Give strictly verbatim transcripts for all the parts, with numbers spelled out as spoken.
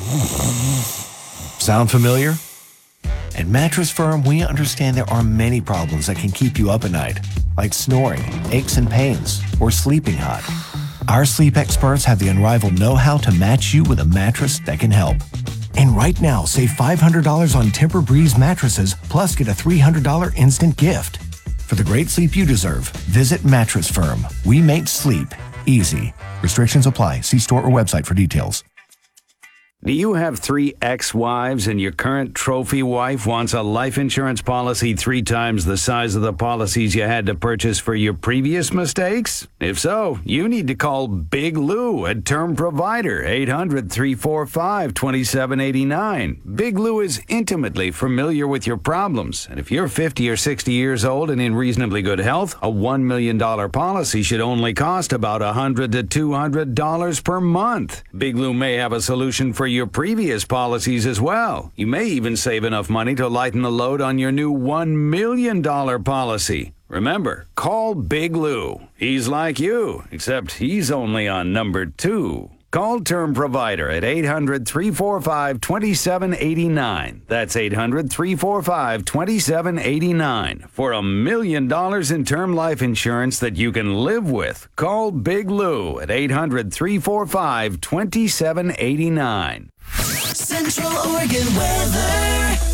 Sound familiar? At Mattress Firm, we understand there are many problems that can keep you up at night, like snoring, aches and pains, or sleeping hot. Our sleep experts have the unrivaled know-how to match you with a mattress that can help. And right now, save five hundred dollars on Tempur-Breeze mattresses, plus get a three hundred dollars instant gift. For the great sleep you deserve, visit Mattress Firm. We make sleep easy. Restrictions apply. See store or website for details. Do you have three ex-wives and your current trophy wife wants a life insurance policy three times the size of the policies you had to purchase for your previous mistakes? If so, you need to call Big Lou at Term Provider, eight hundred, three four five, two seven eight nine. Big Lou is intimately familiar with your problems, and if you're fifty or sixty years old and in reasonably good health, a one million dollars policy should only cost about one hundred to two hundred dollars per month. Big Lou may have a solution for your previous policies as well. You may even save enough money to lighten the load on your new one million dollars policy. Remember, call Big Lou. He's like you, except he's only on number two. Call Term Provider at eight hundred, three four five, two seven eight nine. That's eight hundred, three four five, two seven eight nine. For a million dollars in term life insurance that you can live with. Call Big Lou at eight hundred, three four five, two seven eight nine. Central Oregon weather.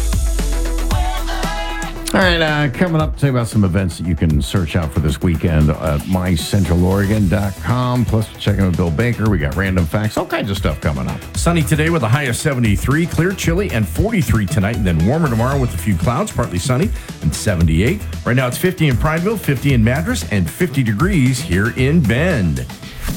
All right, uh, coming up, tell you about some events that you can search out for this weekend at my central oregon dot com. Plus, checking with Bill Baker. We got random facts, all kinds of stuff coming up. Sunny today with a high of seventy-three, clear, chilly, and forty-three tonight, and then warmer tomorrow with a few clouds, partly sunny, and seventy-eight. Right now it's fifty in Prineville, fifty in Madras, and fifty degrees here in Bend.